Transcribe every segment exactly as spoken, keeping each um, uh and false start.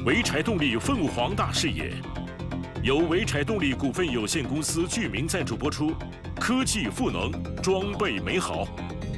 潍柴动力凤凰大视野，由潍柴动力股份有限公司剧名赞助播出。科技赋能，装备美好。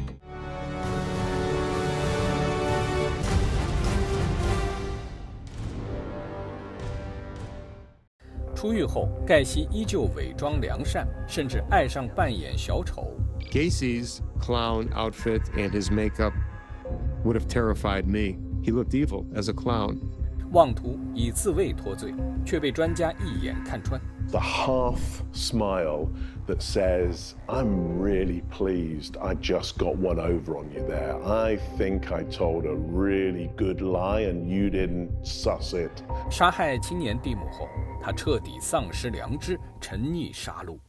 出狱后，盖西依旧伪装良善，甚至爱上扮演小丑。 Gacy's clown outfit and his makeup would have terrified me. He looked evil as a clown. 妄图以自卫脱罪，却被专家一眼看穿。 The half smile that says, I'm really pleased I just got one over on you there. I think I told a really good lie and you didn't suss it. 杀害青年蒂姆后，他彻底丧失良知，沉溺杀戮。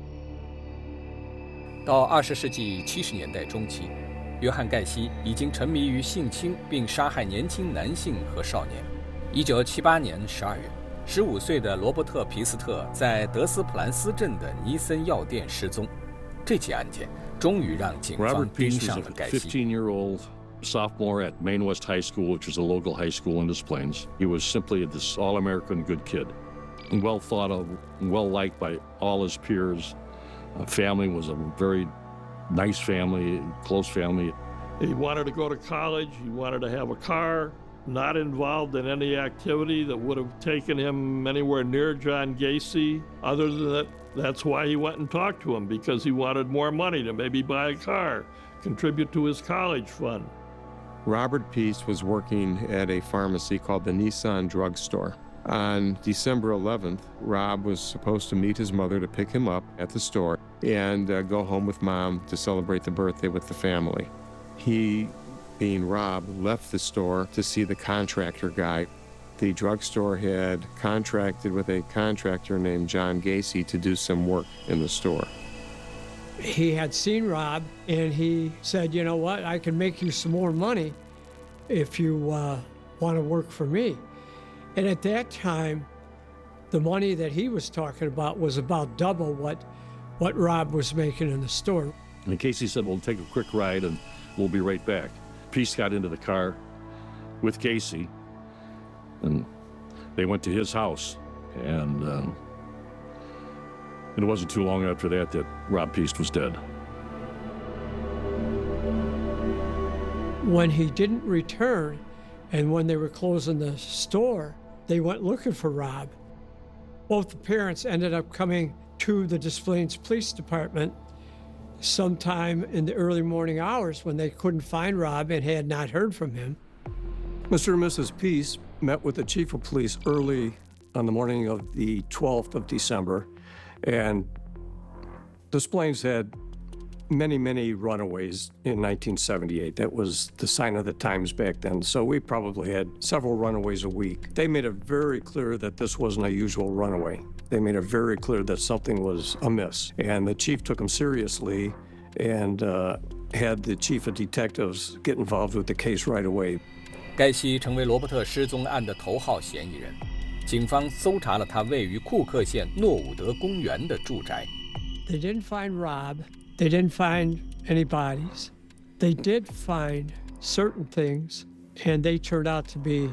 到二十世纪七十年代中期，约翰·盖西已经沉迷于性侵并杀害年轻男性和少年。一九七八年十二月，十五岁的罗伯特·皮斯特在德斯普兰斯镇的尼森药店失踪。这起案件终于让警方盯上了盖西。 Robert Peace was a fifteen-year-old sophomore at Maine West High School, which is a local high school in Des Plaines. He was simply this all-American good kid, well thought of, well liked by all his peers. Uh, family was a very nice family, close family. He wanted to go to college. He wanted to have a car. Not involved in any activity that would have taken him anywhere near John Gacy. Other than that, that's why he went and talked to him, because he wanted more money to maybe buy a car, contribute to his college fund. Robert Peace was working at a pharmacy called the Nissan Drug Store. On December eleventh, Rob was supposed to meet his mother to pick him up at the store and uh, go home with Mom to celebrate the birthday with the family. He, being Rob, left the store to see the contractor guy. The drugstore had contracted with a contractor named John Gacy to do some work in the store. He had seen Rob, and he said, you know what, I can make you some more money if you uh, want to work for me. And at that time, the money that he was talking about was about double what, what Rob was making in the store. And Gacy said, we'll take a quick ride and we'll be right back. Peace got into the car with Gacy, and they went to his house. And, uh, and it wasn't too long after that that Rob Peace was dead. When he didn't return, and when they were closing the store, they went looking for Rob. Both the parents ended up coming to the Des Plaines Police Department sometime in the early morning hours when they couldn't find Rob and had not heard from him. Mister and Missus Peace met with the chief of police early on the morning of the twelfth of December, and Des Plaines had many, many runaways in nineteen seventy-eight. That was the sign of the times back then. So we probably had several runaways a week. They made it very clear that this wasn't a usual runaway. They made it very clear that something was amiss. And the chief took them seriously and uh, had the chief of detectives get involved with the case right away. 盖西成为罗伯特失踪案的头号嫌疑人，警方搜查了他位于库克县诺伍德公园的住宅。 They didn't find Rob. They didn't find any bodies. They did find certain things, and they turned out to be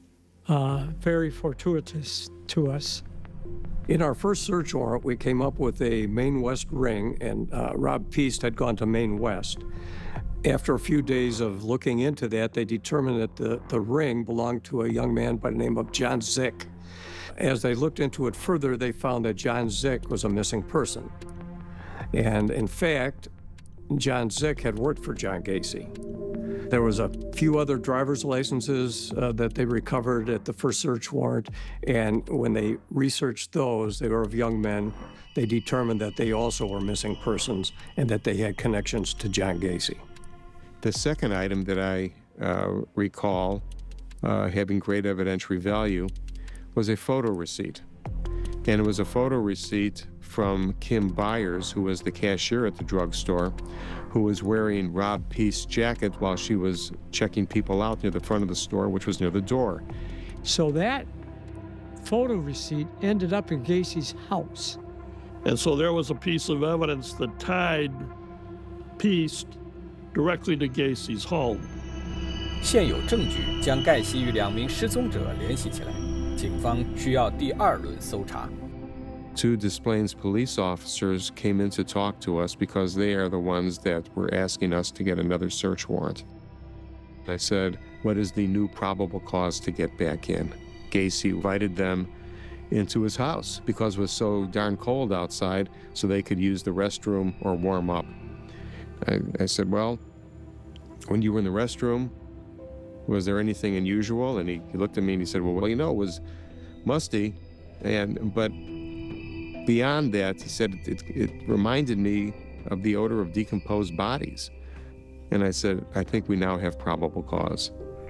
uh, very fortuitous to us. In our first search warrant, we came up with a Maine West ring, and uh, Rob Peace had gone to Maine West. After a few days of looking into that, they determined that the, the ring belonged to a young man by the name of John Zick. As they looked into it further, they found that John Zick was a missing person. And in fact, John Zick had worked for John Gacy. There was a few other driver's licenses uh, that they recovered at the first search warrant, and when they researched those, they were of young men. They determined that they also were missing persons and that they had connections to John Gacy. The second item that I uh, recall uh, having great evidentiary value was a photo receipt. And it was a photo receipt from Kim Byers, who was the cashier at the drugstore, who was wearing Rob Peace's jacket while she was checking people out near the front of the store, which was near the door. So that photo receipt ended up in Gacy's house. And so there was a piece of evidence that tied Peace directly to Gacy's home. 现有证据将盖西与两名失踪者联系起来，警方需要第二轮搜查。 Two Des Plaines police officers came in to talk to us because they are the ones that were asking us to get another search warrant. I said, what is the new probable cause to get back in? Gacy invited them into his house because it was so darn cold outside, so they could use the restroom or warm up. I, I said, well, when you were in the restroom, was there anything unusual? And he, he looked at me and he said, well, well, you know, it was musty, and but beyond that, he said, it, it reminded me of the odor of decomposed bodies. And I said, I think we now have probable cause.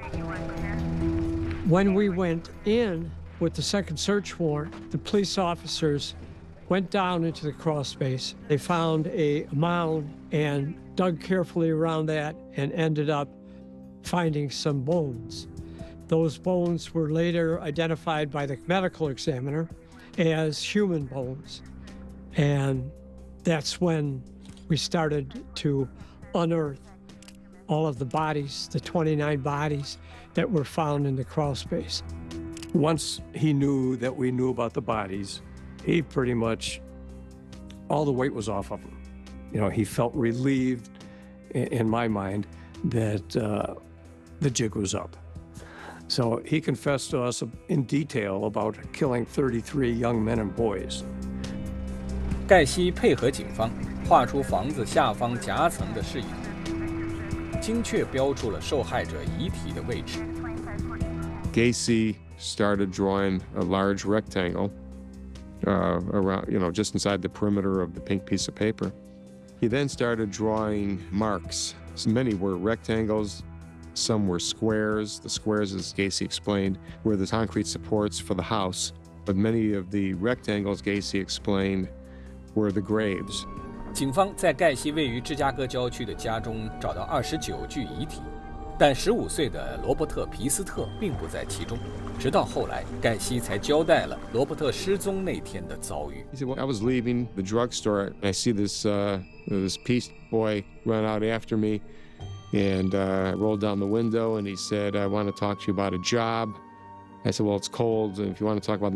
When we went in with the second search warrant, the police officers went down into the crawl space. They found a mound and dug carefully around that and ended up finding some bones. Those bones were later identified by the medical examiner as human bones. And that's when we started to unearth all of the bodies, the twenty-nine bodies that were found in the crawl space. Once he knew that we knew about the bodies, he pretty much, all the weight was off of him. You know, he felt relieved, in my mind, that uh, the jig was up. So he confessed to us in detail about killing thirty-three young men and boys. 盖西配合警方画出房子下方夹层的示意图，精确标出了受害者遗体的位置。 Gacy started drawing a large rectangle uh, around, you know, just inside the perimeter of the pink piece of paper. He then started drawing marks. So many were rectangles. Some were squares. The squares, as Gacy explained, were the concrete supports for the house. But many of the rectangles, Gacy explained, were the graves. 警方在盖西位于芝加哥郊区的家中找到二十九具遗体，但十五岁的罗伯特·皮斯特并不在其中。直到后来，盖西才交代了罗伯特失踪那天的遭遇。 He said, well, I was leaving the drugstore. I see this, uh, this Peace boy run out after me. And uh, I rolled down the window, and he said, I want to talk to you about a job. I said, well, it's cold, and if you want to talk about the